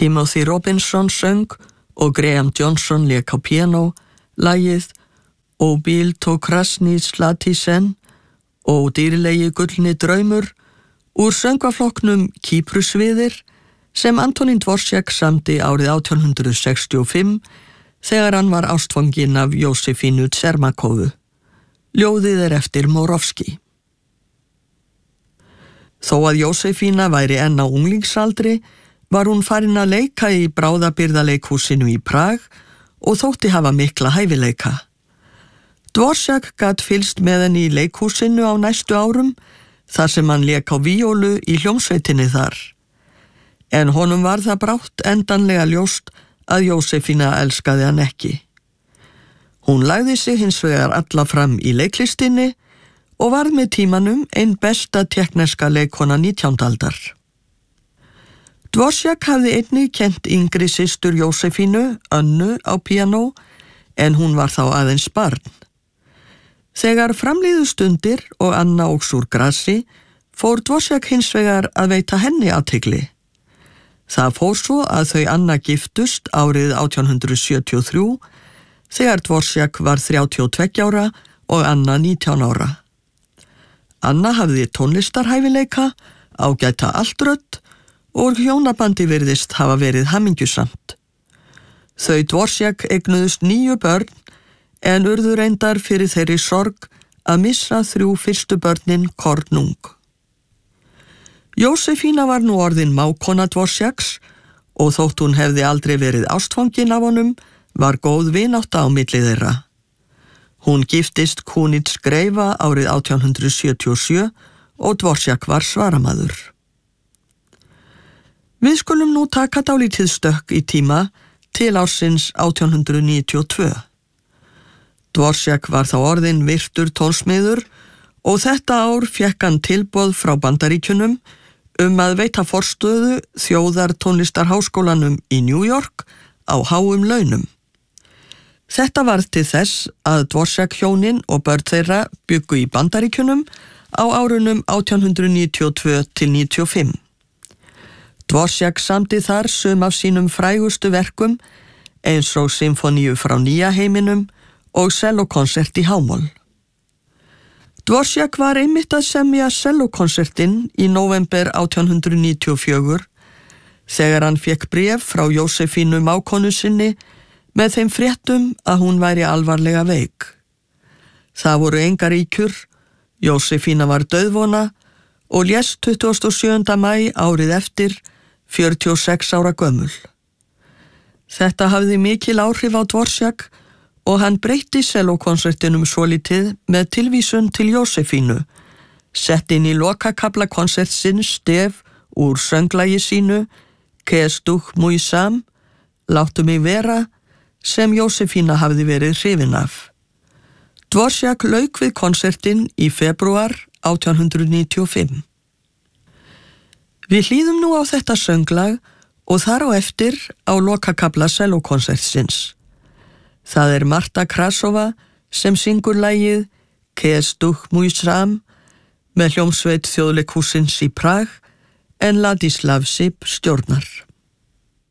Timothy Robinson söng og Graham Johnson lék á píanó, lagið Og bíl tók krasni slati senn og dýrlegi gullni draumur úr söngvaflokknum Kýprusviðir sem Antonín Dvořák samdi árið 1865 þegar hann var ástfanginn af Jósefínu Čermakovu. Ljóðið eftir Moravski. Þó að Jósefína væri enn á unglingsaldri var hún farin að leika í bráðabirgðaleikhúsinu í Prag og þótti hafa mikla hæfileika. Dvořák gat fylgst með henni í leikhúsinu á næstu árum þar sem hann lék á víólu í hljómsveitinni þar. En honum var það brátt endanlega ljóst að Jósefína elskaði hann ekki. Hún lagði sig hins vegar alla fram í leiklistinni og varð með tímanum ein besta tékkneska leikkona 19. aldar. Dvořák hafði einnig kennt yngri systur Jósefínu, Önnu, á píanó, en hún var þá aðeins barn. Þegar framliðu stundir og Anna óx úr grasi, fór Dvořák hins vegar að veita henni athygli. Það fór svo að þau Anna giftust árið 1873, þegar Dvořák var 32 ára og Anna 19 ára. Anna hafði tónlistarhæfileika, ágæta altrödd og hjónabandi virðist hafa verið hamingjusamt. Þau Dvořák eignuðust 9 börn, en urðu reyndar fyrir þeirri sorg að missa 3 fyrstu börnin kornung. Jósefína var nú orðin mágkona Dvořáks og þótt hún hefði aldrei verið ástfangin af honum, var góð vinátta á milli þeirra. Hún giftist Kunits greifa árið 1877 og Dvořák var svaramaður. Við skulum nú taka dálítið stökk í tíma til ársins 1892. Dvořák var þá orðinn virtur tónsmiður og þetta ár fékk hann tilboð frá Bandaríkjunum að veita forstöðu þjóðartónlistarháskólanum í New York á háum launum. Þetta varð til þess að Dvořák hjónin og börn þeirra bjuggu í Bandaríkjunum á árunum 1892 til 95. Dvořák samdi þar sum af sínum frægustu verkum eins og symfoníu frá nýja heiminum og sellókonsert í hámól. Dvořák var einmitt að semja sellókonsertinn í nóvember 1894 þegar hann fékk bréf frá Jósefínu mágkonu sinni með þeim fréttum að hún væri alvarlega veik. Það voru engar ýkjur, Jósefína var dauðvona og lést 27. maí árið eftir, 46 ára gömul. Þetta hafði mikil áhrif á Dvořák og hann breytti sellókonsertinum svolítið með tilvísun til Jósefínu, sett inn í lokakafla konsertsins stef úr sönglagi sínu Kes duch muy sam, láttu mig vera, sem Jósefína hafði verið hrifin af. Dvořák lauk við konsertin í febrúar 1895. Við hlýðum nú á þetta sönglag og þar á eftir á lokakafla sellókonsertsins. Það Marta Krasova sem syngur lagið Kes duch muy sam með hljómsveit Þjóðleikhússins í Prag en Ladislav Sip stjórnar.